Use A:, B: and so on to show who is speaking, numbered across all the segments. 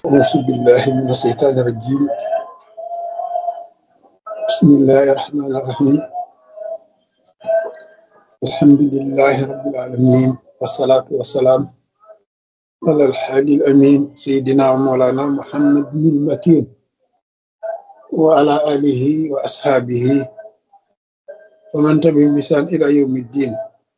A: أعوذ بالله من الشيطان الرجيم. بسم الله الرحمن الرحيم. الحمد لله رب العالمين، والصلاة والسلام على الحادي الأمين سيدنا ومولانا محمد بن المكين وعلى آله وأصحابه ومن تبعهم بإحسان إلى يوم الدين.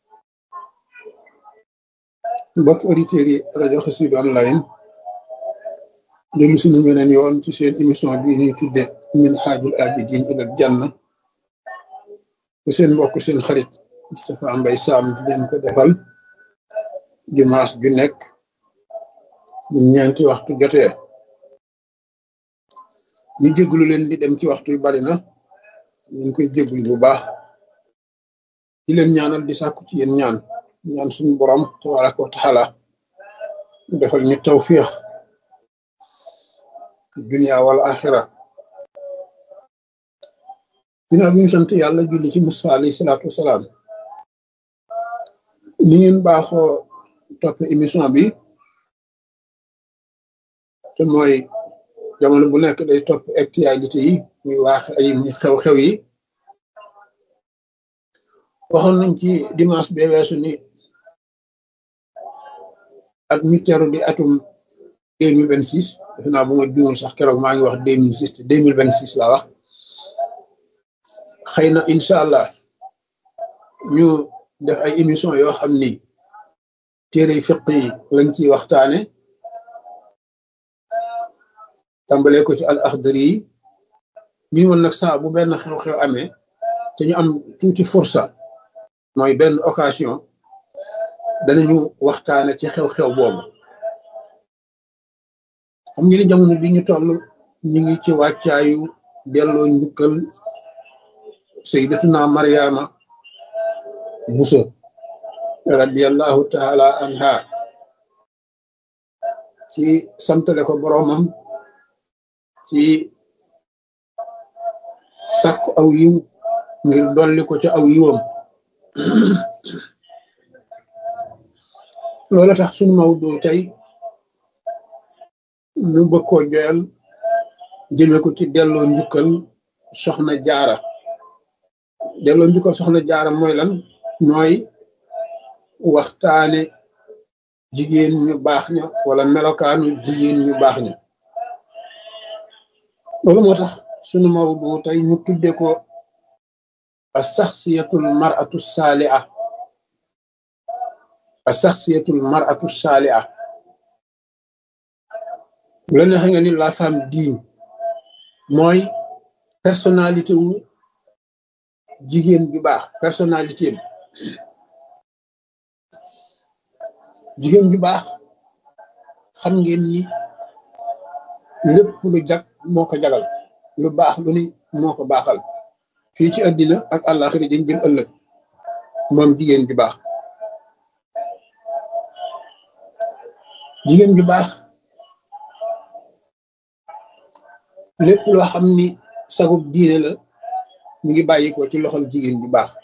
A: mbokk auditeurs yi rajo Xassida online dellu si ñu beneen yoon ci seen émission bi ñuy tudde min haajul abidin ilal janna te seen mbokk seen xarit Moustapha Mbaye Sam di leen ko defal dimanche ju nekk bu ñeenti waxtu jotee. ñu jégalu leen di dem ci waxtu yu bari na ñu koy jégalu bu baax di leen ñaanal di sàkku ci yéen ñaan suñu borom tabaraka wa taala defal ñu tawfiix dunya wal axira. ginnaaw bi ñu sant yàlla julli ci Musaa alayhi salaatu wasalaam, ni ngeen baaxoo topp émission bi te mooy jamono bu nekk day topp actualité yi muy waax ay xew-xew yi. waxoon nañ ci dimanche bee weesu ni at mi teru di atum 2026, defe naa bu ma juumul sax keroog maa ngi wax 2006 te 2026 laa wax. xëy na incha allah ñu def ay émission yoo xam ni téere fiq yi lañ ciy waxtaane, tàmbalee ko ci al axdari yi. ñu woon nag saa bu benn xew-xew amee te ñu am tuuti fursa, mooy benn occasion, danañu waxtaane ci xew-xew boobu. xam ngeen ni jamono bi ñu toll ñu ngi ci wàccaayu delloo njukkal sayyidatuna Mariama Buso radiyallahu taala anha, ci santale ko boroomam ci sàkku aw yiw ngir dolli ko ca aw yiwam. loolu tax sunu mawdu tey ñu bëgg koo joyal jëme ko ci delloo njukkal soxna jaara. delloo njukkal soxna jaara mooy lan? mooy waxtaane jigéen ñu baax ña wala melokaanu jigéen ñu baax ña. loolu moo tax sunu mawdu tey ñu tudde ko as-saxsiyatul mar'atu saaliha. as-saxsiyatul mar'atu saaliha, bu la neexee nga ni la femme digne, mooy personnalité wu jigéen ju baax. personnalité am, jigéen ju baax xam ngeen ni lépp lu jag moo ko jagal, lu baax lu ni moo ko baaxal fii ci àddina ak àllaaxira dañ jëm ëllëg. moom jigéen ju baax, jigéen ju baax lépp loo xam ni sagub diine la ñu ngi bàyyi ko ci loxol jigéen ju baax.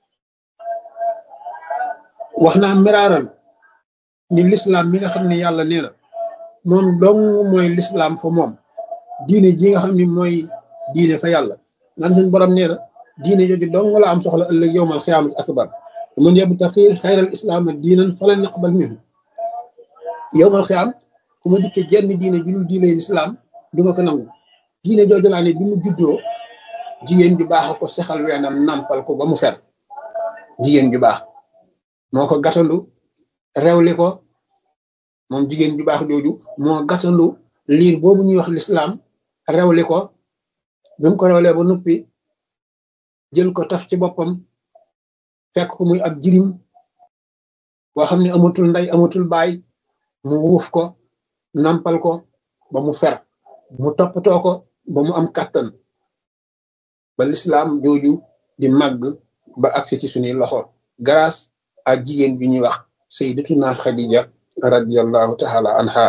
A: wax naa miraaran ni lislaam mi nga xam ne yàlla nee na moom dong mooy lislaam fa moom, diine ji nga xam ni mooy diine fa yàlla, naan suñ borom nee na diine jooju dong la am soxla ëllëg yowmal xiyaamati akbar. man yabtaqi xayral islaama diinan falan yaqbal minhu. yowmal xiyaam ku ma dikkee jenn diine ju dul diine lislaam duma ko nangu. diine jooju laa ne bi mu juddoo jigéen ju baax a ko sexal weenam nàmpal ko ba mu fer. jigéen ju baax moo ko gàttandu rewli ko. moom jigéen ju baax jooju moo gàttandu liir boobu ñuy wax lislaam rewli ko. bi mu ko rewlee ba noppi jël ko taf ci boppam, fekk ko muy ab jirim boo xam ne amatul ndey amatul baay, mu wuuf ko nampal ko ba mu fer, mu toppatoo ko ba mu am kàttan, ba lislaam jooju di màgg ba agsi ci suñuy loxo grâce à jigéen bi ñuy wax sayyidatuna Khadija radiyallahu taala anha.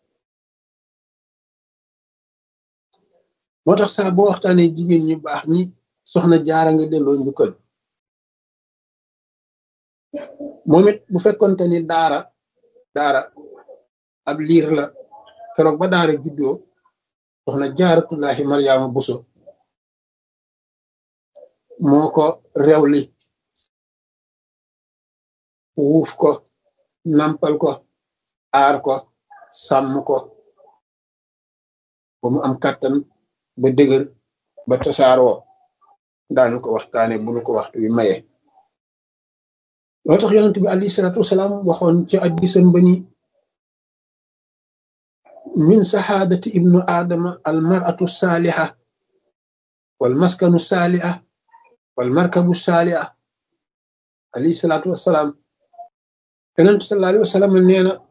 A: moo tax saa boo waxtaanee jigéen ñi baax ñi soxna jaara nga delloo njukkal. moom it bu fekkonte ni daara ab liir la keroog ba daara juddoo soxna jaaratullahi Mariama Buso moo ko rewli wuuf ko nampal ko aar ko sàmm ko ba mu am kàttan ba dëgër ba tasaaroo daanu ko waxtaane bu nu ko waxtu wi maye loo tax yonent bi alayhi salaatu wasalaam waxoon ci addisam ba ni min saxaadati ibnu aadama al mar'atu saaliha wal maskanu saaliha wal markabu saaliha alayhi salaatu wasalaam yonent sallallahu alayhi wasallam nee na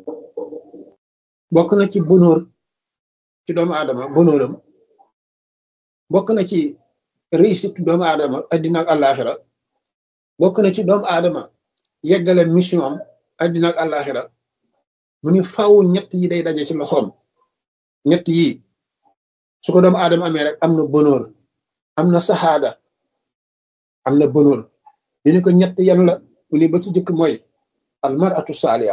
A: bokk na ci bonóor ci doomu aadama bonóoram bokk na ci réussite doomu aadama addina ak àllaaxira bokk na ci doomu aadama yeggale mission am addina ak àllaaxira mu ni faw ñett yi day daje ci loxoom ñett yi su ko doomu aadama amee rek am na bonóor am na saxaada am na bonóor ñu ne ko ñett yan la mu ni ba ci jëkk mooy al mar'atu saaliha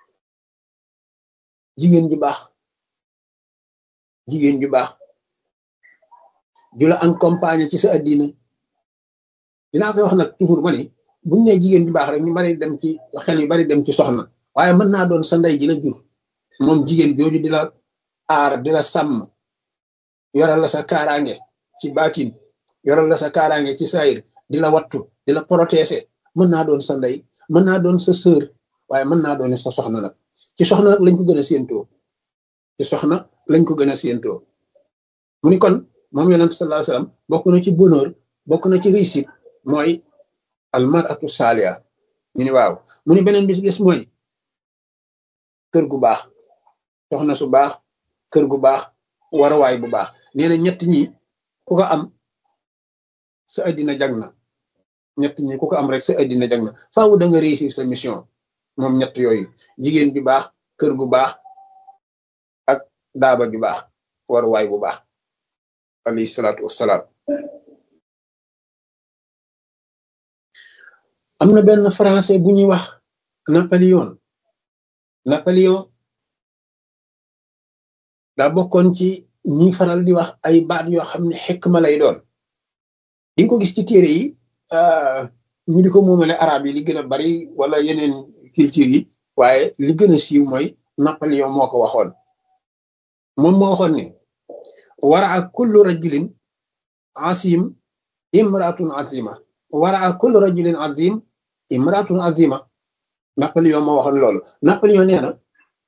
A: jigéen ju baax jigéen ju baax ju la accompagner ci sa addina dinaa koy wax nag toujours ma ni buñ ne jigéen ju baax rek ñu bari dem ci xel yu bari dem ci soxna waaye mën naa doon sa ndey ji la jur moom jigéen jooju di la aar di la sàmm yoral la sa kaaraange ci baatin yoral la sa kaaraange ci saayir di la wattu di la protéger mën naa doon sa ndey mën naa doon sa sœur waaye mën naa doon sa soxna nag ci soxna nag lañ ko gën a séentoo ci soxna lañ ko gën a séentoo mu ni kon moom yonent sallallahu alayhi wasallam bokk na ci bonheur bokk na ci réussite mooy al mar'atu saaliha ñu ni waaw mu ni beneen bi ci des mooy kër gu baax soxna su baax kër gu baax warawaay bu baax nee na ñett ñi ku ko am sa addina jag na ñett ñi ku ko am rek sa addina jag na faaw da nga réussir sa mission moom ñett yooyu jigéen ju baax kër gu baax ak daaba ju baax warawaay bu baax alayhi salaatu wassalaam am na benn français bu ñuy wax Napoléon daa bokkoon ci ñi faral di wax ay baat yoo xam ne xikma lay doon di nga ko gis ci téere yi ñu di ko moomale arab yi li gën a bari wala yeneen culture yi waaye li gën a siiw mooy Napoléon moo ko waxoon moom moo waxoon ne waraa kullu rajulin asim imraatun azima waraa kullu rajulin azim imraatun azima Napoléon moo waxoon loolu Napoléon nee na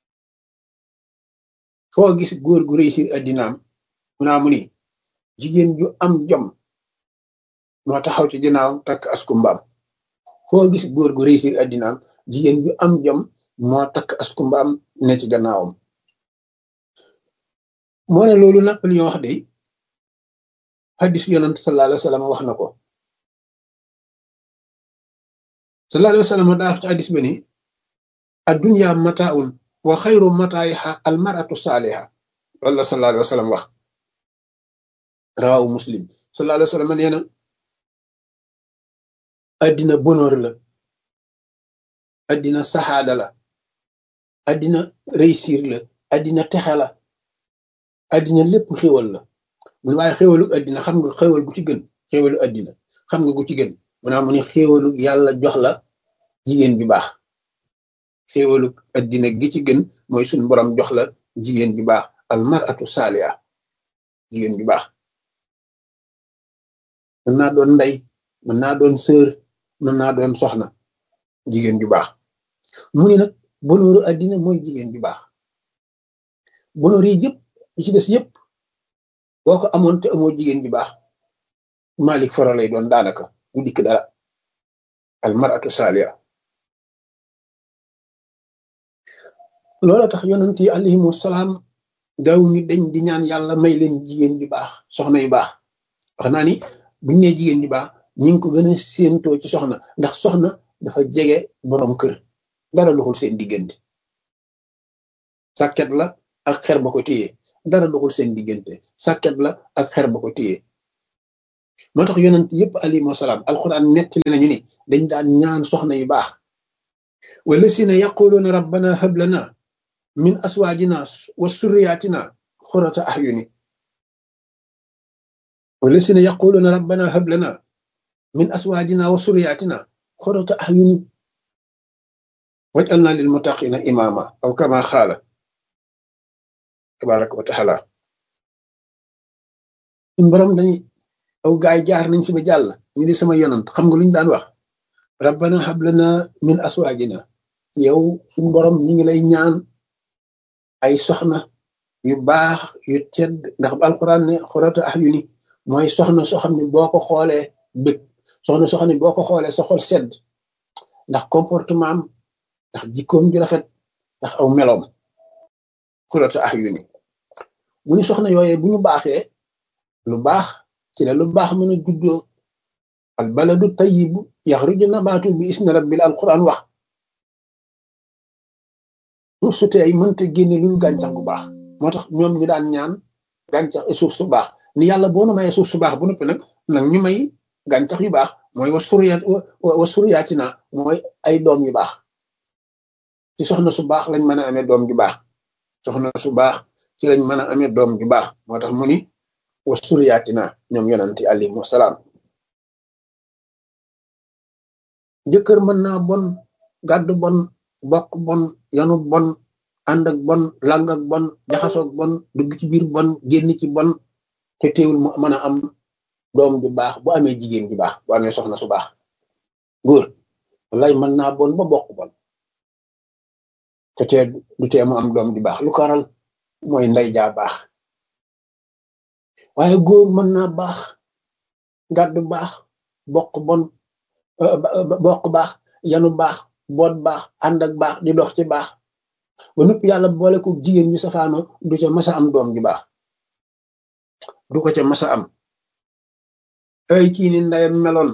A: foo gis góor gu réussir addinaam mu ni jigéen ju am jom moo taxaw ci ginnaawam takk asku mbaam foo gis góor gu réussir addinaam jigéen ju am jom moo takk asku mbaam ne ci gannaawam moo ne loolu Napoléon wax de hadis yonent sallallahu alayhi wa sallam wax na ko sallallahu alayhi wa sallam daa wax ci hadis ba ni ad-dunya mataa'un wa xayru mataa'iha al-mar'atu saaliha loolu la sallallahu alayhi wa sallam wax rawahu Muslim sallallahu alayhi wa sallam nee na addina bonheur la addina saxaada la addina réussir la addina texe la addina lépp xéwal la mun waaye xéwalu addina xam nga xéwal gu ci gën xéwalu addina xam nga gu ci gën mu ni xéwalu yàlla jox la jigéen ju baax xéwalu addina gi ci gën mooy suñu borom jox la jigéen ju baax al mar'atu saaliha jigéen ju baax mën naa doon ndey mën naa doon sœur mën naa doon soxna jigéen ju baax mu ni nag bonooru addina mooy jigéen ju baax bonoor yi yëpp yi ci des yëpp boo ko amoon te amoo jigéen ju baax Malik Faro lay doon daanaka du dikk dara al mar'atu saaliha loolu tax yonent yi alayhimu salaam daaw ñu dañ di ñaan yàlla may leen jigéen ju baax soxna yu baax wax naa ni buñ nee jigéen ju baax ñi ngi ko gën a séentoo ci soxna ndax soxna dafa jege borom kër dara doxul seen diggante sàkket la ak xer ba ko téye dara doxul seen diggante sàkket la ak xer ba ko téye moo tax yonent yëpp alayhimu salaam alquran nettali nañu ni dañ daan ñaan soxna yu baax wala si ne yaquluuna rabbana hab lana min aswaajina wa surriyaatina xurata ahyuni wallasina yaquluna rabbana hab lana min aswaajina wa surriyaatina xurata ahyuni waj'alna lil muttaqina imama aw kama xaala tabaraka wa taala suñ borom dañuy aw gaay jaar nañ si ba jàll ñu di sama yonant xam nga lu ñu daan wax rabbana hab lana min aswaajina yow suñ borom ñi ngi lay ñaan ay soxna yu baax yu tedd ndax ba alquran ne xurata ahyuni mooy soxna soo xam ne boo ko xoolee bëgg soxna soo xam ne boo ko xoolee sa xol sedd ndax comportement am ndax jikkoom ju rafet ndax aw meloom xurata ahyuni mu ni soxna yooyee bu ñu baaxee lu baax ci la lu baax mën a juddoo al baladu tayyibu yaxruju nabaatu bi isni rabbil alquran wax suuf su tey mënta génne lu gàncax gu baax moo tax ñoom ñu daan ñaan gàncax suuf su baax ni yàlla boo nu mayee suuf su baax bu noppi nag ñu may gàncax yu baax mooy wa suriyaatina mooy ay doom yu baax ci soxna su baax lañ mën a amee doom ju baax soxna su baax ci lañ mën a amee doom ju baax moo tax mu ni wa suriyaatina ñoom yonanti alayhimu salaam jëkkër mën naa bon gàddu bon bokk bon yanu bon ànd ak bon lang ak bon jaxasoog bon dugg ci biir bon génn ci bon te teewul mu mën a am doom ju baax bu amee jigéen ju baax bu amee soxna su baax góor wallaay mën naa bon ba bokk bon te tee du tee mu am doom ju baax lu ko waral mooy ndey jaa baax waaye góor mën naa baax gàddu baax bokk bon bokk baax yanu baax boot baax ànd ak baax di dox ci baax ba noppi yàlla boole ko jigéen ñu safaano du ca masa am doom ju baax du ko ca masa am ay kii ni ndeyam meloon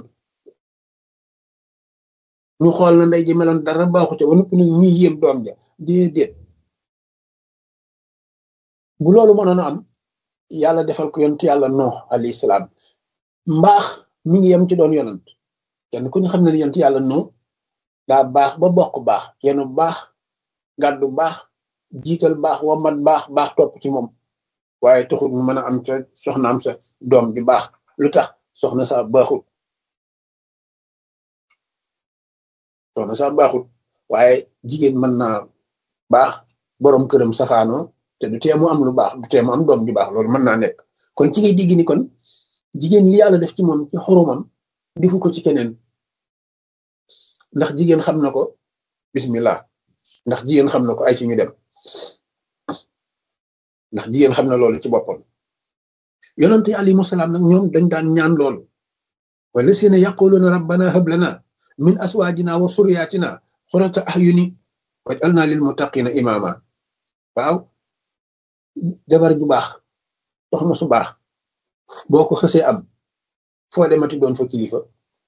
A: ñu xool na ndey ji meloon dara baaxu ca ba noppi nag ñuy yéem doom ja déedéet bu loolu mënoon a am yàlla defal ko yonent yàlla Nuux alayhi salaam mbaax mi ngi yem ci doon yonent kenn ku ñu xam ne yonent yàlla Nuux daa baax ba bokk baax yenu baax gàddu baax jiital baax wamat baax baax topp ci moom waaye taxul mu mën a am ca soxna am sa doom bi baax lu tax soxna sa baaxul waaye jigéen mën naa baax boroom këram safaanoo te du tee mu am lu baax du tee mu am doom ju baax loolu mën naa nekk kon ci ngay digg ni kon jigéen li yàlla def ci moom ci xoromam defu ko ci keneen ndax jigéen xam na ko bismillah ndax jigéen xam na ko ay ci ñu dem ndax jigéen xam na loolu ci boppam yonente alayhimu salaam nag ñoom dañ daan ñaan loolu wallasina yaquluna rabbana hab lana min aswaajina wa suriyaatina qurrata ahyuni waj'alna lil muttaqina imama waaw jabar ju baax soxna su baax boo ko xësee am foo demati doon fa kilifa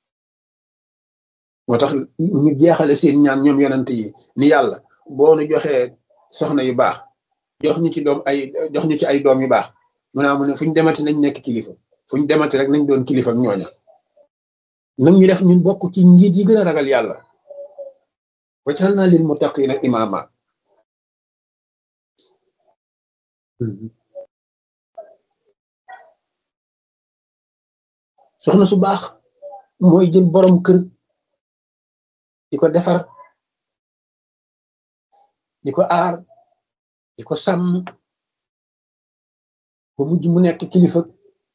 A: moo tax ñu jeexale seen ñaan ñoom yonente yi ni yàlla boo nu joxee soxna yu baax jox ñu ci ay doom yu baax mu ne fu ñu demati nañ nekk kilifa fu ñu demati rek nañ doon kilifa ak ñooña nag ñu def ñun bokk ci njiit yi gën a ragal yàlla waj'alna lil muttaqina imama soxna su baax mooy jël borom kër di ko defar di ko aar di ko sàmm ba mujj mu nekk kilifa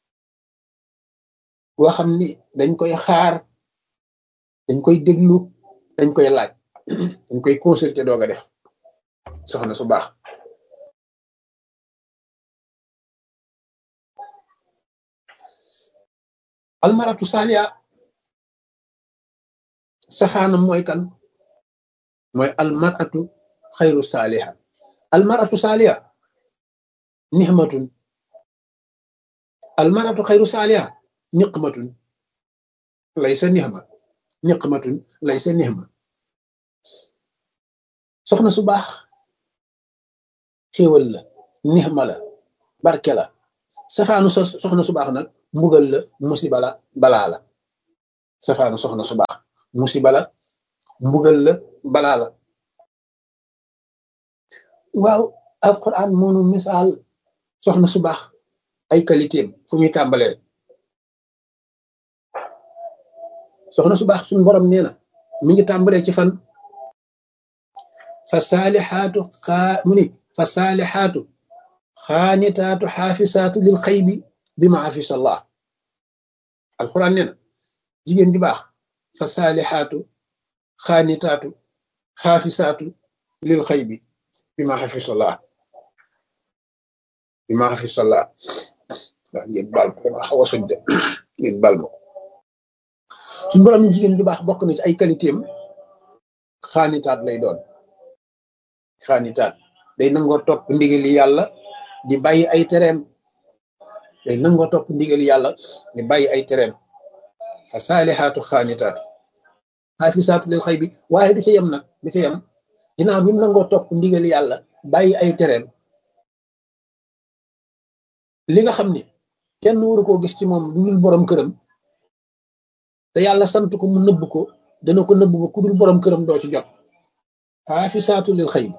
A: boo xam ni dañ koy xaar dañ koy déglu dañ koy laaj dañ koy consulter doog a def soxna su baax almaratu saaliya safaanam mooy kan mooy almaratu xayru saaliha almaratu saaliha nixmatun almaratu xayru saaliha niqmatun laysa nixma niqmatun laysa nixma soxna su baax xéewal la nixma la barke la safaanu soxna su baax nag mbugal la musiba la balaa la safaanu soxna su baax musiba la mbugal la balaa la waaw alquran moonu misaal soxna su baax ay qualité am fu muy tàmbalee soxna su baax suñu borom nee na mi ngi tàmbalee ci fan fa saalixaatu mu ni fa saalixaatu xaanitaatu xaafisaatu lil xaybi bi ma afisa allah alquran nee na jigéen di baax fa saalixaatu xaanitaatu xaafisaatu lil xaybi bi ma afisa allah bi ma afisa allah waaw ngeen baal ko dama xaw a soj de ngeen baal ma suñu borom ni jigéen di baax bokk na ci ay qualité am xaanitaat lay doon xaanitaat day nangoo topp ndigali yàlla di bàyyi ay tereem day nangoo topp ndigali yàlla di bàyyi ay tereem fa saalixaatu xaanitaatu xaafisaatu lil xëy bi waaye du ca yem nag du ca yem ginnaaw bi mu nangoo topp ndigali yàlla bàyyi ay tereem li nga xam ni kenn waru koo gis ci moom lu dul borom këram te yàlla sant ko mu nëbb ko dana ko nëbb ba ku dul borom këram doo ci jot xaafisaatu lil xëy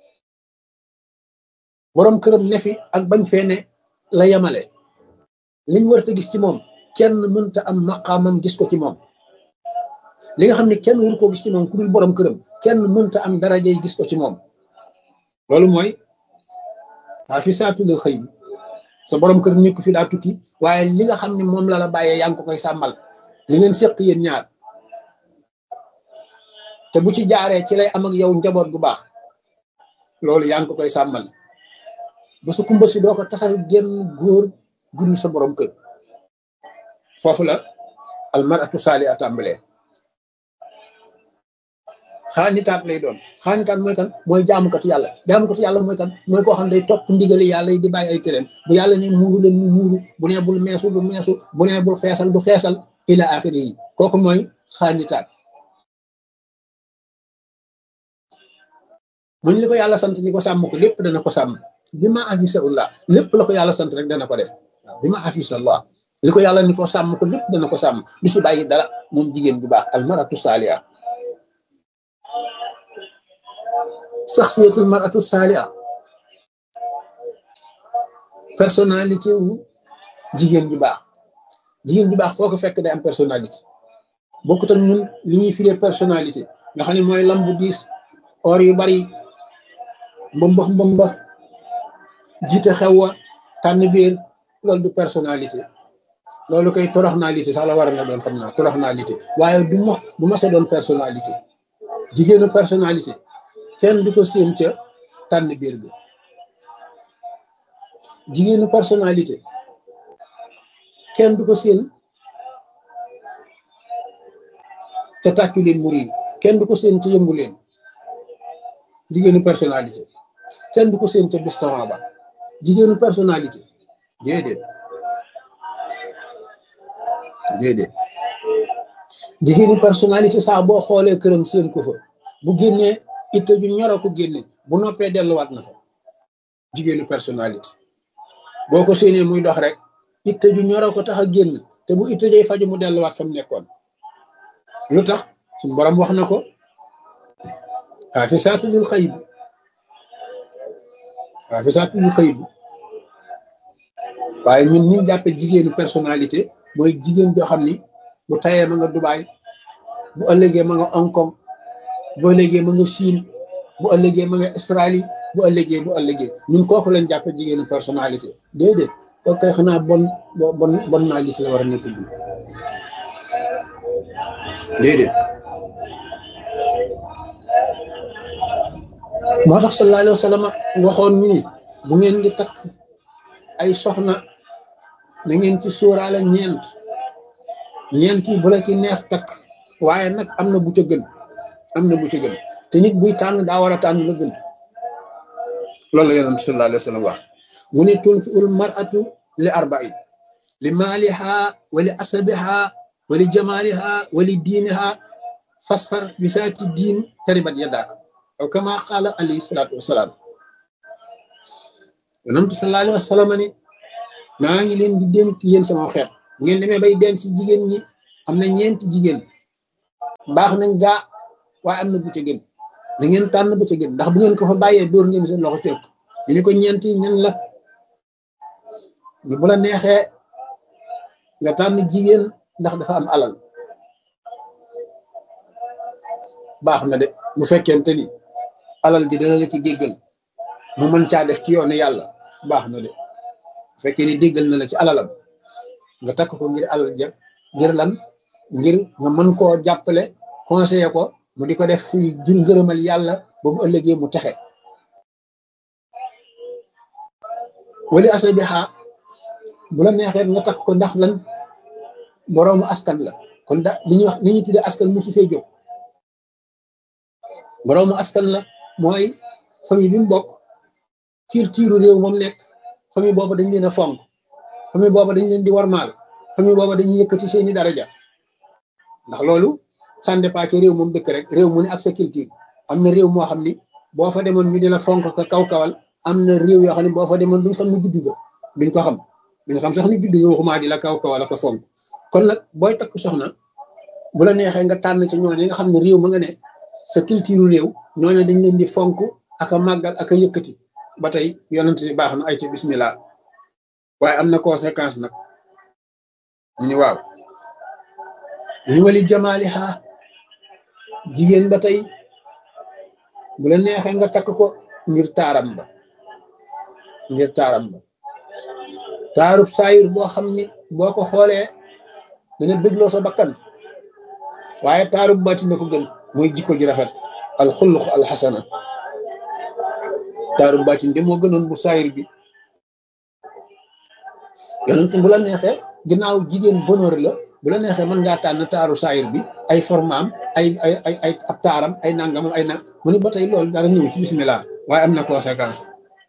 A: borom këram ne fi ak bañ fee ne la yemale liñ warta gis ci moom kenn mënta am maqaamam gis ko ci moom li nga xam ne kenn waru koo gis ci moom ku dul borom këram kenn mënta am darajay gis ko ci moom loolu mooy xaafisaatu lil xëy sa borom kër nekk fi daa tukki waaye li nga xam ne moom la la bàyyee yaa ngi ko koy sàmmal li ngeen séq yéen ñaar te bu ci jaaree ci lay am ak yow njaboot gu baax loolu yaa ngi ko koy sàmmal ba sa kumba si doo ko tasal genn góor gudul sa borom kër foofu la almaratu saali a tàmbalee xaanitaat lay doon xaanitaat mooy kan mooy jaamukatu yàlla mooy kan mooy koo xam ne day topp ndigali yàlla yi di bàyyi ay tereem bu yàlla ne muuru leen mu muuru bu nee bul meesu du meesu bu nee bul xeesal du xeesal ila axiri yi kooku mooy xaanitaat muñ li ko yàlla sant ni ko sàmm ko lépp dana ko sàmm bi ma afisa ullah lépp la ko yàlla sant rek dana ko def waaw bi ma afisa allah li ko yàlla ni ko sàmm ko lépp dana ko sàmm du ci bàyyi dara moom jigéen bu baax almaratu saaliha saxsiyatul maratu saaliha personnalité wu jigéen ju baax foo ko fekk day am personnalité bokkut ak ñun li ñuy firee personnalité nga xam ne mooy lam bu diis or yu bari mbëmbax jiite xew wa tànn biir loolu du personnalité loolu koy toroxnalité sax la war na doon xam naa toroxnalité waaye du ma sa doon personnalité jigéenu personnalité kenn du ko séen ca tànn biir bi jigéenu personnalité kenn du ko séen ca tàccu leen mu riir kenn du ko séen ca yëngu leen jigéenu personnalité kenn du ko séen ca bistaran ba jigéenu personnalité déedéet jigéenu personnalité saa boo xoolee këram séen ko fa bu génnee itte ju ñoro ko génne bu noppee delluwaat na fa jigéenu personnalité boo ko séenee muy dox rek itte ju ñoro ko tax a génn te bu itte jay faju mu delluwaat fa mu nekkoon lu tax suñu borom wax na ko xaafisaatu lil xayb waaye ñun ñu jàppe jigéenu personnalité mooy jigéen joo xam ni bu tayee ma nga Dubaay bu ëllëgee ma nga Hong Kong bu ëllëgee ma nga Chine bu ëllëgee ma nga Australie bu ëllëgee ñun kooku lañ jàppe jigéenu personnalité déedéet kooku kay xanaa bon naa li ci la war a nekk bi déedéet moo tax sallallahu alayhi wa sallam waxoon ñu ni bu ngeen di takk ay soxna na ngeen ci sóoraale ñeent yi bu la ci neex takk waaye nag am na bu ca gën te nit buy tànn daa war a tànn la gën loolu la yonent sallallahu alayhi wa sallam wax mu ne tunkiul mar'atu li arba'in li maaliha wa li asabiha wa li jamaliha wa li diiniha fasfar bi saati diin taribat yadaak aw kama qaala alayhi salaatu wasalaam yonent sallallahu alayhi wa sallam ni maa ngi leen di dénk yéen sama xeet bu ngeen demee bay denc ci jigéen ñi am na ñeenti jigéen baax nañ gaa waaye am na bu ca gën na ngeen tànn ba ca gën ndax bu ngeen ko fa bàyyee dóor ngeen seen loxo ci ëkk ñu ni ko ñeent yi ñan la ñu bu la neexee nga tànn jigéen ndax dafa am alal baax na de bu fekkente ni alal ji dana la ci déggal mu mën caa def ci yoonu yàlla baax na de bu fekkee ni déggal na la ci alalam nga takk ko ngir alal ja ngir lan ngir nga mën koo jàppale conseiller ko mu di ko def fuy jur ngërëmal yàlla ba bu ëllëgee mu texe wali asal bi xaa bu la neexee nga takk ko ndax lan boroomu askan la kon da li ñuy wax li ñuy tuddee askan mu su fee jóg boroomu askan la mooy famille bi mu bokk culture réew moom nekk famille boobu dañ leen a fonk famille boobu dañ leen di warmaal famille boobu dañuy yëkkati seeni daraja ndax loolu ça dépend ci réew moom dëkk rek réew mu ne ak sa culture am na réew moo xam ni boo fa demoon ñu di la fonk ka kaw-kawal am na réew yoo xam ne boo fa demoon duñ xam ni juddu ga duñ ko xam duñ xam sax ni juddu ga waxumaa di la kaw-kawal ak a fonk kon nag booy takk soxna bu la neexee nga tànn ci ñooñu nga xam ne réew ma nga ne sa culture réew ñooñu dañ leen di fonk ak a màggal ak a yëkkati ba tey yonent ni baax na ay ci bismillah waaye am na conséquence nag ñu ni waaw ñu wali jamaaliha jigéen ba tey bu la neexee nga takk ko ngir taaram ba taarub saayir boo xam ni boo ko xoolee dana bégloo sa bakkan waaye taarub baatin na ko gën mooy jikko ji rafet alxuluq alxasana taarub baatin de moo gënoon bu saayir bi yonent bu la neexee ginnaaw jigéen bonheur la bu la neexee mën ngaa tànn taaru saayir bi ay formaam ay ab taaram ay nangamam ay nang mu ni ba tey loolu dara ñëw ci bismillah waaye am na conséquence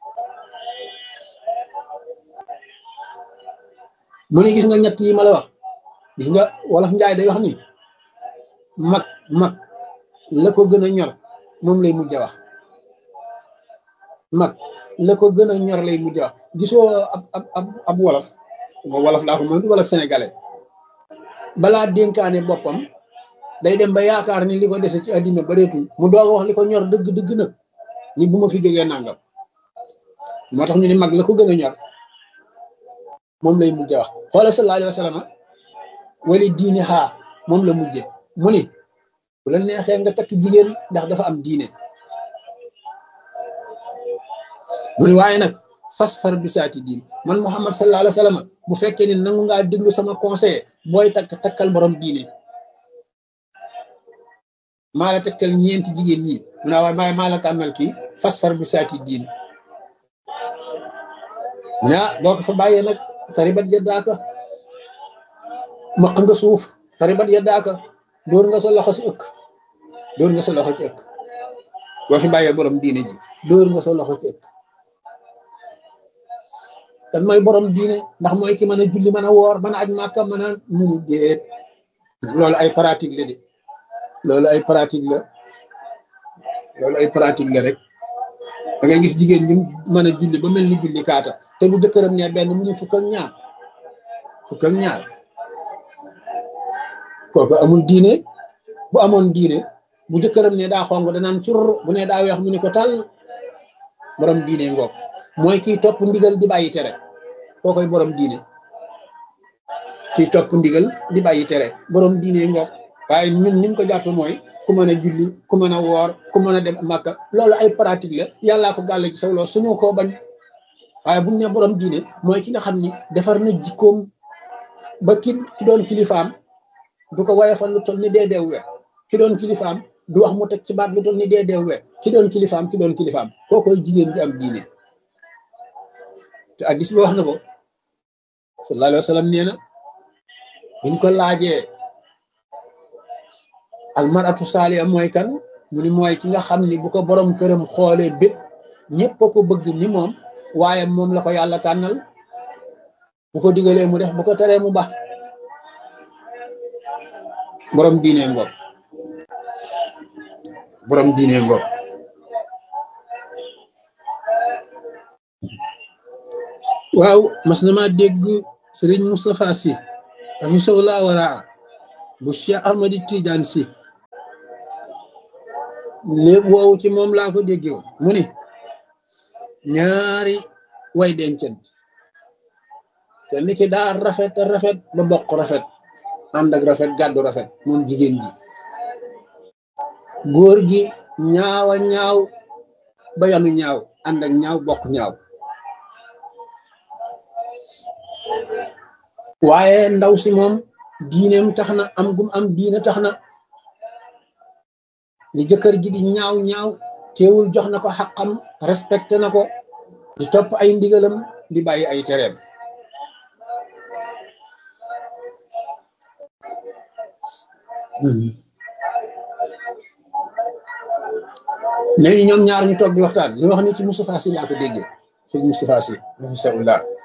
A: mu ni gis nga ñett yi ma la wax gis nga wolof njaay day wax ni mag la ko gën a ñor moom lay mujj a wax mag la ko gën a ñor lay mujj a wax gisoo ab wolof wolof laa ko moom du wolof sénégalais balaa dénkaane boppam day dem ba yaakaar ni li ko dese ci àddina bareetul mu doog a wax li ko ñor dëgg nag ni bu ma fi jógee nangam moo tax ñu ni mag la ko gën a ñor moom lay mujj a wax xoolal sallallahu alayhi wa sallam wali diine xaa moom la mujje mu ni bu la neexee nga takk jigéen ndax dafa am diine mu ni waaye nag fasfar bisaati diin man Muhammad sallallahu alayhi wa sallam bu fekkee ni nangu ngaa déglu sama conseil booy takkal borom diine maa la tegtal ñeenti jigéen ñi mu naa waaye maa la tànnal kii fasfar bisaati diin mu ne boo ko fa bàyyee nag taribat yaddaaka maq nga suuf taribat yaddaaka dóor nga sa loxo ci ëkk boo fi bàyyee borom diine ji dóor nga sa loxo ci ëkk kan mooy borom diine ndax mooy ki mën a julli mën a woor mën a aj màkka mën a munu déet loolu ay pratique la de loolu ay pratique la rek da ngay gis jigéen ñi mën a julli ba mel ni julli kaata te bu jëkkëram ne benn mu ne fukk ak ñaar kooku amul diine bu amoon diine bu jëkkëram ne daa xong danaan cur bu ne daa weex mu ne ko tal borom diine ngoog mooy kiy topp ndigal di bàyyi tere kookoy borom diine kiy topp ndigal di bàyyi tere borom diine ngoog waaye ñun niñ ko jàpp mooy ku mën a julli ku mën a woor ku mën a dem Makka loolu ay pratique la yàllaa ko gàll ci saw loolu suñu koo bañ waaye buñ ne borom diine mooy ki nga xam ni defar na jikkoom ba ki doon kilifaam du ko woyofal lu toll ni deedeew we ki doon kilifaam du wax mu teg ci baat lu toll ni deedeew we ki doon kilifaam kookoy jigéen ji am diine te hadiis bi wax na ko sallallahu alayhi wa sallam nee na buñ ko laajee almaratu saaliya mooy kan mu ni mooy ki nga xam ni bu ko borom këram xoolee bépp ñëpp a ko bëgg ni moom waaye moom la ko yàlla tànnal bu ko digalee mu def bu ko teree mu baax borom diine ngoog waaw mas na maa dégg sëriñ Moustapha Sy hafisahullah waraa bu Cheikh Ahmadi Tidiane Sy léegi woowu ci moom laa ko déggee woon mu ni ñaari way dencant kenn ki daa rafet rafet ba bokk rafet ànd ak rafet gàddu rafet moom jigéen ji góor gi ñaawa ñaaw ba yanu ñaaw ànd ak ñaaw bokk ñaaw waaye ndaw si moom diineem tax na am gum am diine tax na li jëkkër ji di ñaaw ñaaw teewul jox na ko xaqam respecté na ko di topp ay ndigalam di bàyyi ay tereem léegi ñoom ñaar ñu toog di waxtaan li wax ni ci Moustapha Sy laa ko déggee sëñ Moustapha Sy inshallah